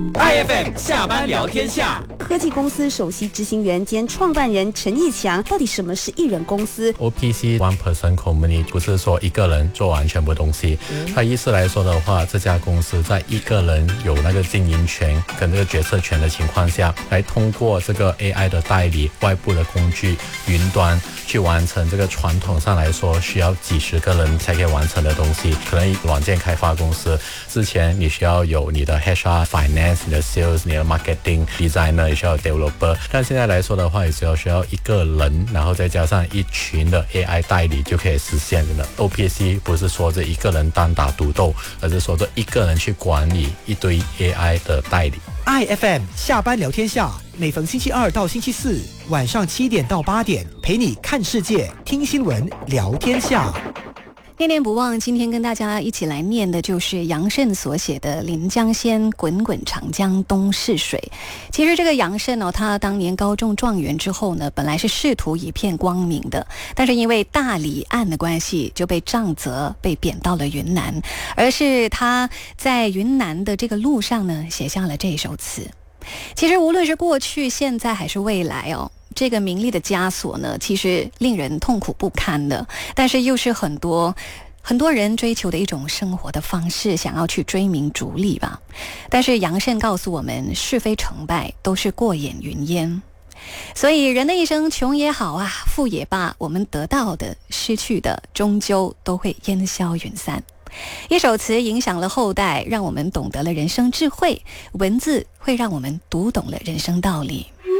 IFM 下班聊天下， 科技公司首席执行员兼创办人陈义强，到底什么是艺人公司 ？OPC One Person Company 不是说一个人做完全部东西，它意思来说的话，这家公司在一个人有那个经营权跟这个决策权的情况下，来通过这个 AI 的代理、外部的工具、云端去完成这个传统上来说需要几十个人才可以完成的东西。可能软件开发公司之前你需要有你的 HR、Finance、你的 Sales、你的 Marketing、Designer， 也需要 Developer。但现在来说的话，也只要需要一个人，然后再加上一群的 AI 代理就可以实现的。OPC 不是说这一个人单打独斗，而是说这一个人去管理一堆 AI 的代理。 IFM 下班聊天下，每逢星期二到星期四晚上7点到8点，陪你看世界、听新闻、聊天下。 念念不忘，今天跟大家一起来念的就是杨慎所写的《临江仙·滚滚长江东逝水》。其实这个杨慎他当年高中状元之后呢，本来是仕途一片光明的，但是因为大理案的关系，就被杖责，被贬到了云南。而是他在云南的这个路上呢，写下了这首词。其实无论是过去、现在还是未来这个名利的枷锁呢，其实令人痛苦不堪的，但是又是很多人追求的一种生活的方式，想要去追名逐利吧。但是杨慎告诉我们，是非成败都是过眼云烟。所以人的一生，穷也好啊，富也罢，我们得到的、失去的，终究都会烟消云散。一首词影响了后代，让我们懂得了人生智慧；文字会让我们读懂了人生道理。